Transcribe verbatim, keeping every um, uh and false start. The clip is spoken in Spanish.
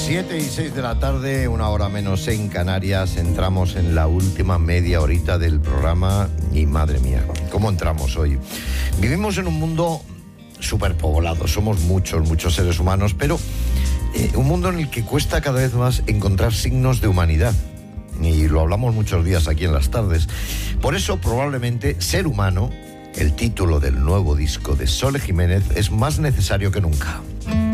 Siete y seis de la tarde, una hora menos en Canarias. Entramos en la última media horita del programa y madre mía, ¿cómo entramos hoy? Vivimos en un mundo superpoblado, somos muchos, muchos seres humanos, pero eh, un mundo en el que cuesta cada vez más encontrar signos de humanidad. Y lo hablamos muchos días aquí en las tardes. Por eso, probablemente, Ser Humano, el título del nuevo disco de Sole Jiménez, es más necesario que nunca.